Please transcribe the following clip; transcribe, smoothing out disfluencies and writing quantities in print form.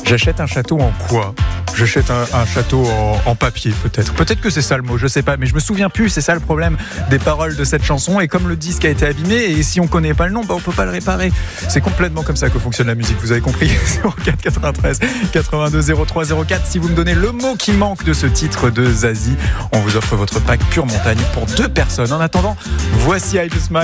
J'achète un château en quoi ? J'achète un château en papier, peut-être. Peut-être que c'est ça le mot, je sais pas, mais je me souviens plus, c'est ça le problème des paroles de cette chanson. Et comme le disque a été abîmé, et si on connaît pas le nom, on peut pas le réparer. C'est complètement comme ça que fonctionne la musique, vous avez compris. 04 93 82 03 04. Si vous me donnez le mot qui manque de ce titre de Zazie, on vous offre votre pack Pure Montagne pour 2 personnes. En attendant, voici I Do Smile.